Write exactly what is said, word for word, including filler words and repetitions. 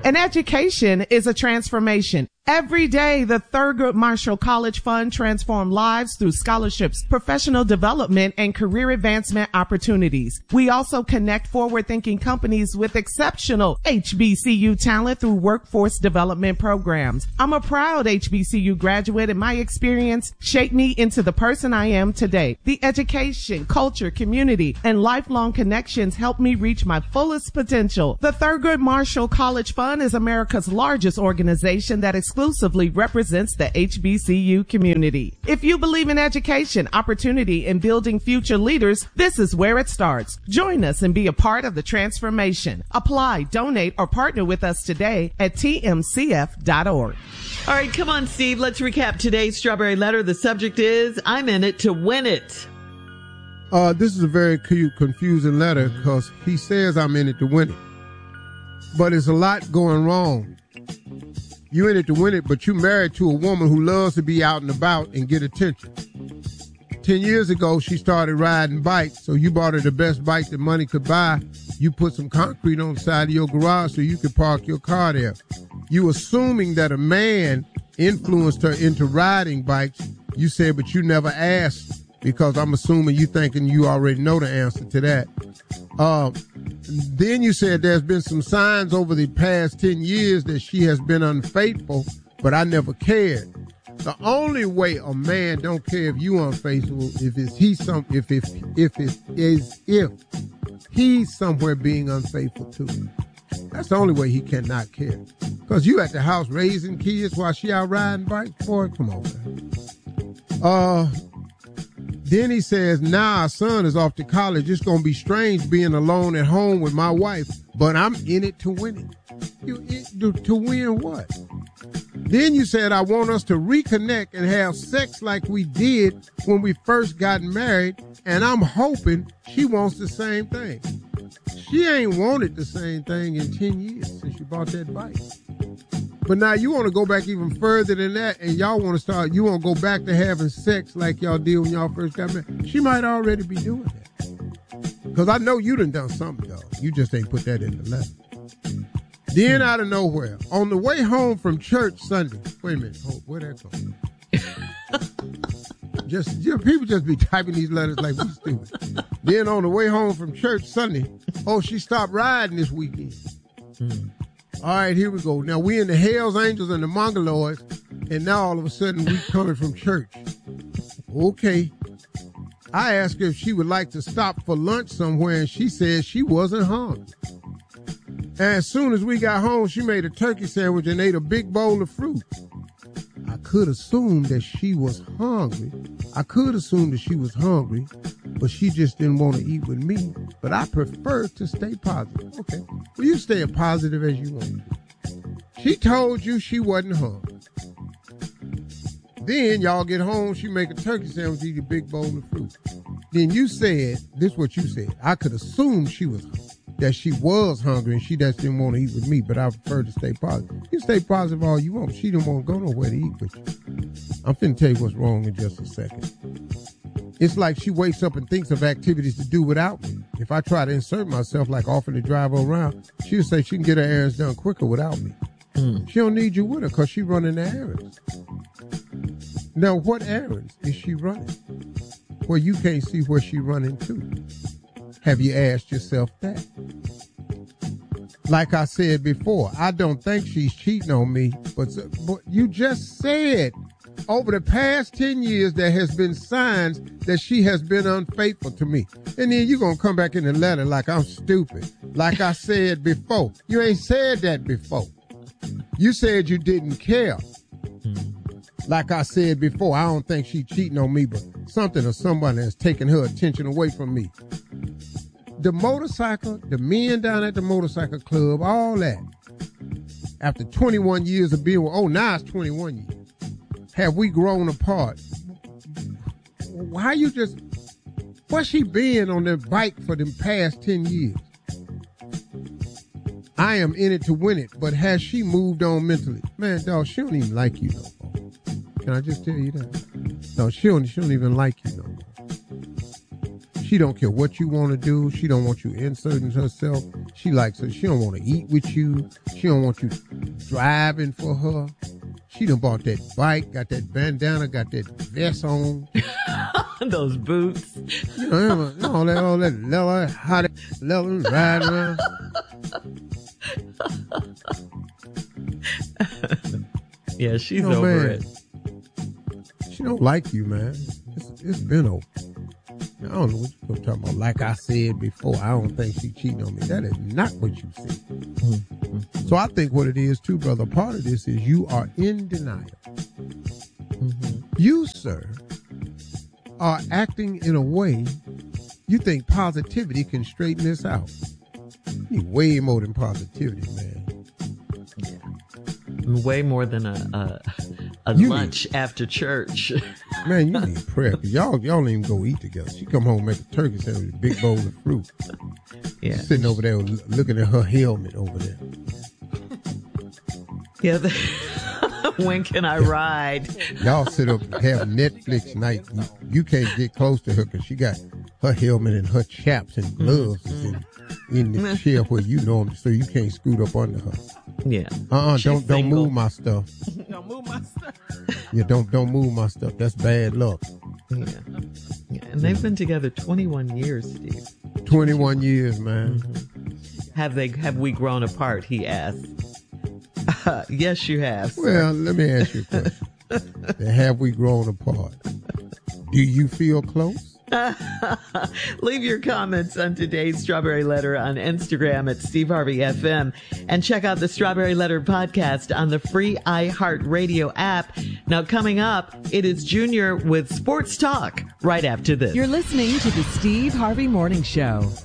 An education is a transformation. Every day, the Thurgood Marshall College Fund transforms lives through scholarships, professional development, and career advancement opportunities. We also connect forward-thinking companies with exceptional H B C U talent through workforce development programs. I'm a proud H B C U graduate, and my experience shaped me into the person I am today. The education, culture, community, and lifelong connections helped me reach my fullest potential. The Thurgood Marshall College Fund is America's largest organization that exclusively represents the H B C U community. If you believe in education, opportunity, and building future leaders, this is where it starts. Join us and be a part of the transformation. Apply, donate, or partner with us today at T M C F dot org. All right, come on, Steve. Let's recap today's Strawberry Letter. The subject is, I'm in it to win it. Uh, this is a very cute, confusing letter because he says I'm in it to win it. But there's a lot going wrong. You in it to win it, but you married to a woman who loves to be out and about and get attention. Ten years ago, she started riding bikes, so you bought her the best bike that money could buy. You put some concrete on the side of your garage so you could park your car there. You assuming that a man influenced her into riding bikes. You said, but you never asked, because I'm assuming you thinking you already know the answer to that. Uh, then you said there's been some signs over the past ten years that she has been unfaithful, but I never cared. The only way a man don't care if you unfaithful if it's he some if if if it is if he's somewhere being unfaithful too. That's the only way he cannot care. Cause you at the house raising kids while she out riding bikes, boy. Come on, man. Uh. Then he says, now our son is off to college. It's going to be strange being alone at home with my wife, but I'm in it to win it. You it, to win what? Then you said, I want us to reconnect and have sex like we did when we first got married, and I'm hoping she wants the same thing. She ain't wanted the same thing in ten years since you bought that bike. But now you want to go back even further than that, and y'all want to start, you want to go back to having sex like y'all did when y'all first got married. She might already be doing that. Because I know you done done something, though. You just ain't put that in the letter. Then out of nowhere, on the way home from church Sunday, wait a minute, oh, where that go? just, you know, people just be typing these letters like we stupid. Then on the way home from church Sunday, oh, she stopped riding this weekend. Hmm. All right, here we go. Now, we in the Hells Angels and the Mongoloids, and now all of a sudden we coming from church. Okay. I asked her if she would like to stop for lunch somewhere, and she said she wasn't hungry. And as soon as we got home, she made a turkey sandwich and ate a big bowl of fruit. I could assume that she was hungry. I could assume that she was hungry, but she just didn't want to eat with me. But I prefer to stay positive. Okay. Well, you stay as positive as you want to. She told you she wasn't hungry. Then y'all get home, she make a turkey sandwich, eat a big bowl of fruit. Then you said, this is what you said, I could assume she was that she was hungry and she just didn't want to eat with me, but I prefer to stay positive. You stay positive all you want. She didn't want to go nowhere to eat with you. I'm finna tell you what's wrong in just a second. It's like she wakes up and thinks of activities to do without me. If I try to insert myself, like offering to drive her around, she'll say she can get her errands done quicker without me. Mm. She don't need you with her because she running the errands. Now, what errands is she running? Well, you can't see where she running to. Have you asked yourself that? Like I said before, I don't think she's cheating on me, but, but you just said over the past ten years there has been signs that she has been unfaithful to me. And then you're going to come back in the letter like I'm stupid. Like I said before. You ain't said that before. You said you didn't care. Like I said before, I don't think she's cheating on me, but something or somebody has taken her attention away from me. The motorcycle, the men down at the motorcycle club, all that. After twenty-one years of being, oh, now it's twenty-one years. Have we grown apart? How you just, what's she been on the bike for the past ten years? I am in it to win it, but has she moved on mentally? Man, dog, she don't even like you no more. Can I just tell you that? No, she don't, she don't even like you no more. She don't care what you want to do. She don't want you inserting herself. She she likes her. She don't want to eat with you. She don't want you driving for her. She done bought that bike, got that bandana, got that vest on. Those boots. You know, all that, all that leather, hot leather, riding around. Yeah, she's you know, over man, it. She don't like you, man. It's, it's been over. I don't know what you're talking about. Like I said before, I don't think she cheating on me. That is not what you said. Mm-hmm. So I think what it is too, brother, part of this is you are in denial. Mm-hmm. You, sir, are acting in a way you think positivity can straighten this out. You need way more than positivity, man. Yeah. Way more than a a, a lunch need, after church. Man, you need prayer. Cause y'all, y'all don't even go eat together. She come home and make a turkey sandwich with a big bowl of fruit. Yeah. She's sitting over there looking at her helmet over there. Yeah. The, when can I ride? Y'all sit up and have Netflix night. You, you can't get close to her because she got her helmet and her chaps and gloves mm-hmm. in, in the chair where you know them, so you can't scoot up under her. Yeah. Uh-uh, don't don't move my stuff. Don't move my stuff. Yeah, don't don't move my stuff. That's bad luck. Yeah. Yeah. And they've been together twenty-one years, Steve. twenty-one years, man. Mm-hmm. Have they have we grown apart, he asked. Uh, yes, you have. Sir. Well, let me ask you a question. Have we grown apart? Do you feel close? Leave your comments on today's Strawberry Letter on Instagram at Steve Harvey F M, and check out the Strawberry Letter podcast on the free iHeartRadio app. Now, coming up, it is Junior with Sports Talk right after this. You're listening to the Steve Harvey Morning Show.